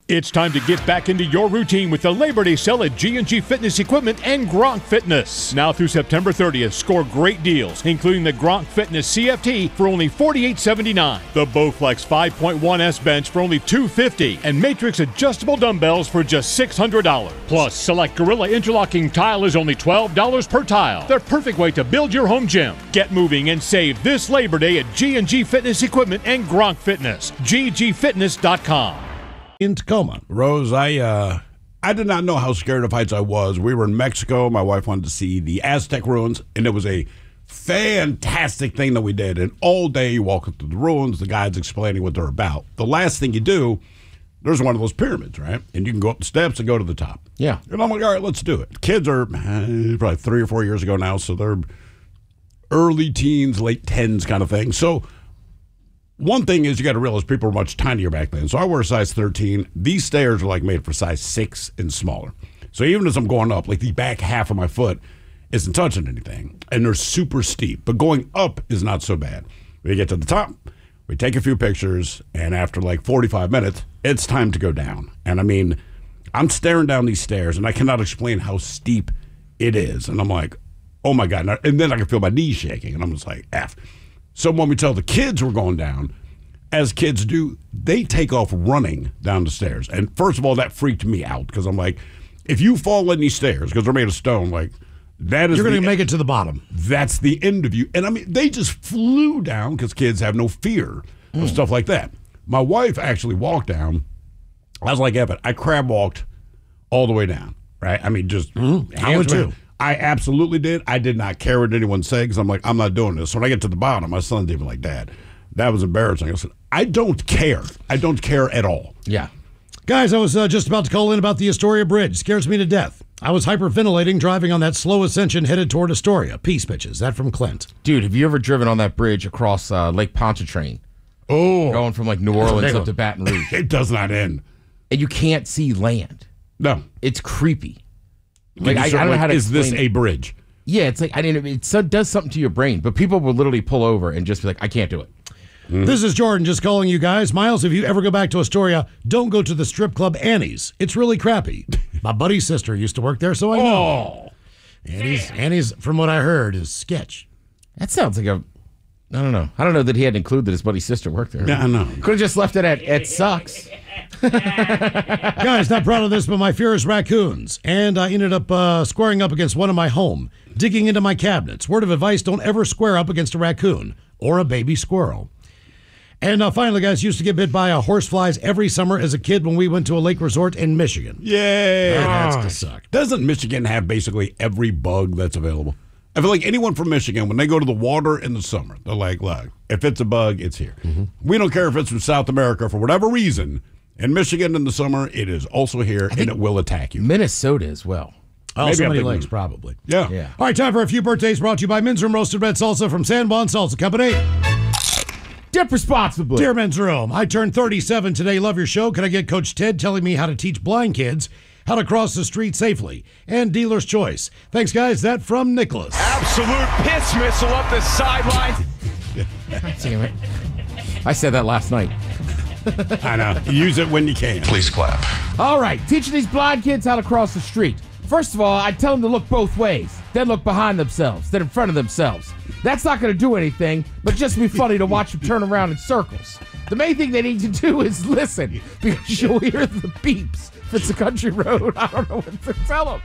It's time to get back into your routine with the Labor Day sale at G&G Fitness Equipment and Gronk Fitness. Now through September 30th, score great deals, including the Gronk Fitness CFT for only $48.79, the Bowflex 5.1S bench for only $250, and Matrix adjustable dumbbells for just $600. Plus, select Gorilla interlocking tile is only $12 per tile. The perfect way to build your home gym. Get moving and save this Labor Day at G&G Fitness Equipment and Gronk Fitness. ggfitness.com. In Tacoma. Rose, I did not know how scared of heights I was. We were in Mexico. My wife wanted to see the Aztec ruins, and it was a fantastic thing that we did. And all day you walk through the ruins, the guide's explaining what they're about. The last thing you do, there's one of those pyramids, right? And you can go up the steps and go to the top. Yeah. And I'm like, all right, let's do it. Kids are probably 3 or 4 years ago now, so they're early teens, late 10s kind of thing. So one thing is you got to realize people were much tinier back then. So I wear a size 13. These stairs are like made for size 6 and smaller. So even as I'm going up, like the back half of my foot isn't touching anything. And they're super steep. But going up is not so bad. We get to the top, we take a few pictures, and after like 45 minutes, it's time to go down. And I mean, I'm staring down these stairs, and I cannot explain how steep it is. And I'm like, oh my God. And then I can feel my knees shaking, and I'm just like, F. So when we tell the kids we're going down, as kids do, they take off running down the stairs. And first of all, that freaked me out because I'm like, if you fall in these stairs, because they're made of stone, like that is you're going to make it to the bottom. That's the end of you. And I mean, they just flew down because kids have no fear of stuff like that. My wife actually walked down. I was like, Evan, I crab walked all the way down, right? I mean, just I would too. I absolutely did. I did not care what anyone said because I'm like, I'm not doing this. So when I get to the bottom, my son's even like, Dad, that was embarrassing. I said, I don't care. I don't care at all. Yeah. Guys, I was just about to call in about the Astoria Bridge. Scares me to death. I was hyperventilating driving on that slow ascension headed toward Astoria. Peace, bitches. That from Clint. Dude, have you ever driven on that bridge across Lake Pontchartrain? Oh. Going from like New Orleans up to Baton Rouge. It does not end. And you can't see land. No. It's creepy. Like, I don't know how to Is this explain a it. bridge? Yeah, it's like, it does something to your brain, but people will literally pull over and just be like, I can't do it. This is Jordan just calling you guys. Miles, if you ever go back to Astoria, don't go to the strip club Annie's. It's really crappy. My buddy's sister used to work there, so I know. Annie's, from what I heard, is sketch. That sounds like I don't know. I don't know that he had to include that his buddy's sister worked there. Yeah, I know. Could have just left it at it sucks. Guys, not proud of this, but my fear is raccoons. And I ended up squaring up against one in my home, digging into my cabinets. Word of advice, don't ever square up against a raccoon or a baby squirrel. And finally, guys, used to get bit by horseflies every summer as a kid when we went to a lake resort in Michigan. Yay. That has to suck. Doesn't Michigan have basically every bug that's available? I feel like anyone from Michigan, when they go to the water in the summer, they're like, look, if it's a bug, it's here. We don't care if it's from South America for whatever reason. In Michigan in the summer, it is also here, and it will attack you. Minnesota as well. Oh, Maybe so I'm many thinking- lakes, probably. Yeah. All right, time for a few birthdays brought to you by Men's Room Roasted Red Salsa from San Juan Salsa Company. Dip responsibly. Dear Men's Room, I turned 37 today. Love your show. Can I get Coach Ted telling me how to teach blind kids how to cross the street safely? And Dealer's Choice. Thanks, guys. That from Nicholas. Absolute piss missile up the sideline. Damn it. I said that last night. I know. Use it when you can. Please clap. All right, teaching these blind kids how to cross the street. First of all, I tell them to look both ways, then look behind themselves, then in front of themselves. That's not going to do anything, but just be funny to watch them turn around in circles. The main thing they need to do is listen, because you'll hear the beeps. If it's a country road, I don't know what to tell them.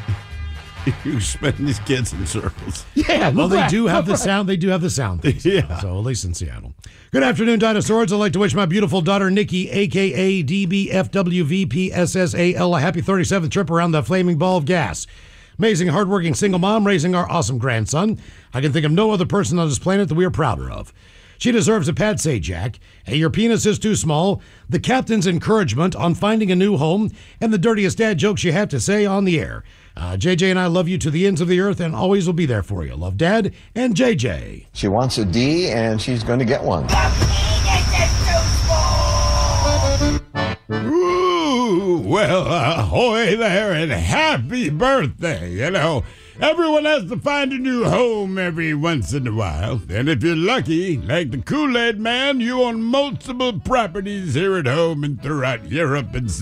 You spin these kids in circles. Yeah, Well, look they right, do have look the right. sound. They do have the sound. things. Yeah. So at least in Seattle. Good afternoon, dinosaurs. I'd like to wish my beautiful daughter Nikki, a.k.a. DBFWVPSSAL, a happy 37th trip around the flaming ball of gas. Amazing, hardworking single mom raising our awesome grandson. I can think of no other person on this planet that we are prouder of. She deserves a pat, say Jack. Hey, your penis is too small. The captain's encouragement on finding a new home, and the dirtiest dad jokes you have to say on the air. JJ and I love you to the ends of the earth and always will be there for you. Love, Dad and JJ. She wants a D, and she's going to get one. Ooh, well, ahoy there and happy birthday. You know, everyone has to find a new home every once in a while. And if you're lucky, like the Kool-Aid Man, you own multiple properties here at home and throughout Europe and